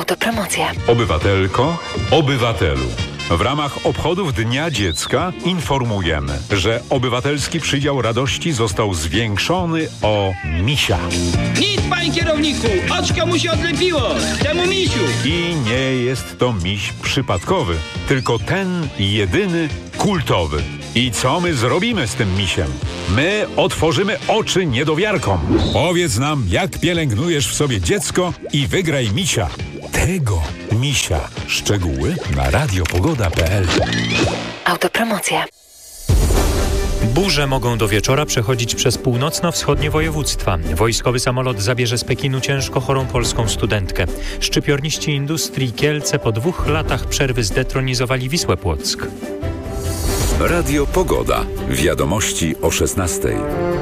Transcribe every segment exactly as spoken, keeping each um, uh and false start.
Autopromocja. Obywatelko, obywatelu. W ramach obchodów Dnia Dziecka informujemy, że Obywatelski Przydział Radości został zwiększony o misia. Nic, panie kierowniku! Oczko mu się odlepiło! Temu misiu! I nie jest to miś przypadkowy, tylko ten jedyny kultowy. I co my zrobimy z tym misiem? My otworzymy oczy niedowiarkom. Powiedz nam, jak pielęgnujesz w sobie dziecko i wygraj misia. Tego misia. Szczegóły na radiopogoda kropka p l. Autopromocja. Burze mogą do wieczora przechodzić przez północno-wschodnie województwa. Wojskowy samolot zabierze z Pekinu ciężko chorą polską studentkę. Szczypiorniści Industrii Kielce po dwóch latach przerwy zdetronizowali Wisłę Płock. Radio Pogoda. Wiadomości o szesnastej.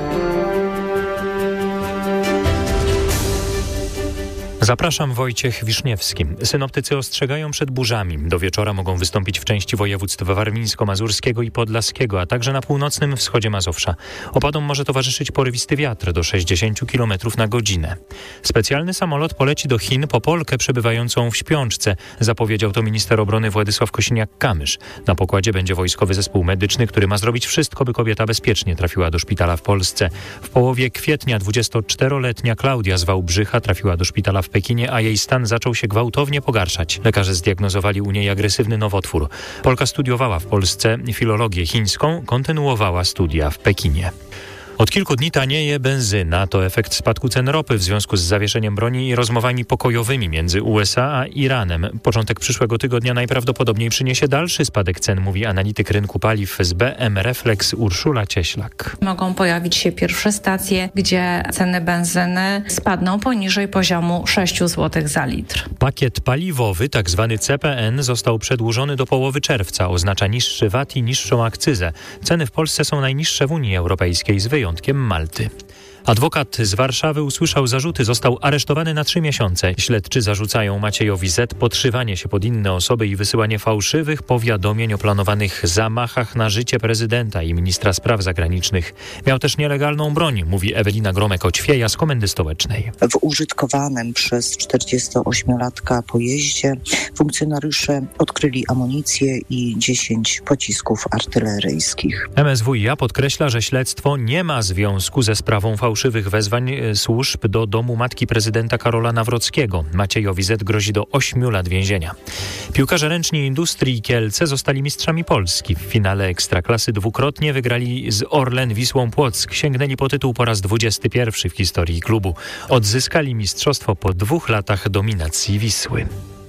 Zapraszam, Wojciech Wiszniewski. Synoptycy ostrzegają przed burzami. Do wieczora mogą wystąpić w części województw warmińsko-mazurskiego i podlaskiego, a także na północnym wschodzie Mazowsza. Opadom może towarzyszyć porywisty wiatr do sześćdziesiąt kilometrów na godzinę. Specjalny samolot poleci do Chin po Polkę przebywającą w śpiączce. Zapowiedział to minister obrony Władysław Kosiniak-Kamysz. Na pokładzie będzie wojskowy zespół medyczny, który ma zrobić wszystko, by kobieta bezpiecznie trafiła do szpitala w Polsce. W połowie kwietnia dwudziestoczteroletnia Klaudia z Wałbrzycha trafiła do szpitala w Pekinie, a jej stan zaczął się gwałtownie pogarszać. Lekarze zdiagnozowali u niej agresywny nowotwór. Polka studiowała w Polsce filologię chińską, kontynuowała studia w Pekinie. Od kilku dni tanieje benzyna. To efekt spadku cen ropy w związku z zawieszeniem broni i rozmowami pokojowymi między U S A a Iranem. Początek przyszłego tygodnia najprawdopodobniej przyniesie dalszy spadek cen, mówi analityk rynku paliw z B M Reflex Urszula Cieślak. Mogą pojawić się pierwsze stacje, gdzie ceny benzyny spadną poniżej poziomu sześć złotych za litr. Pakiet paliwowy, tak zwany C P N, został przedłużony do połowy czerwca. Oznacza niższy V A T i niższą akcyzę. Ceny w Polsce są najniższe w Unii Europejskiej z wyjątkiem Malty. Adwokat z Warszawy usłyszał zarzuty, został aresztowany na trzy miesiące. Śledczy zarzucają Maciejowi Z. podszywanie się pod inne osoby i wysyłanie fałszywych powiadomień o planowanych zamachach na życie prezydenta i ministra spraw zagranicznych. Miał też nielegalną broń, mówi Ewelina Gromek-Oćwieja z Komendy Stołecznej. W użytkowanym przez czterdziestoośmiolatka pojeździe funkcjonariusze odkryli amunicję i dziesięć pocisków artyleryjskich. M S W iA podkreśla, że śledztwo nie ma związku ze sprawą fałszywych wezwań służb do domu matki prezydenta Karola Nawrockiego. Maciejowi Z. grozi do ośmiu lat więzienia. Piłkarze ręczni Industrii Kielce zostali mistrzami Polski. W finale Ekstraklasy dwukrotnie wygrali z Orlen Wisłą Płock. Sięgnęli po tytuł po raz dwudziesty pierwszy w historii klubu. Odzyskali mistrzostwo po dwóch latach dominacji Wisły.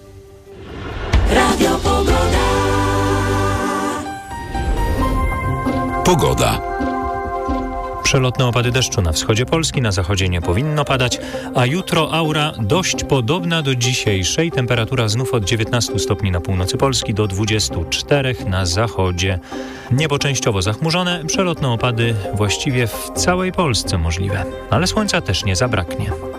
Radio Pogoda. Pogoda. Przelotne opady deszczu na wschodzie Polski, na zachodzie nie powinno padać, a jutro aura dość podobna do dzisiejszej. Temperatura znów od dziewiętnastu stopni na północy Polski do dwudziestu czterech na zachodzie. Niebo częściowo zachmurzone, przelotne opady właściwie w całej Polsce możliwe, ale słońca też nie zabraknie.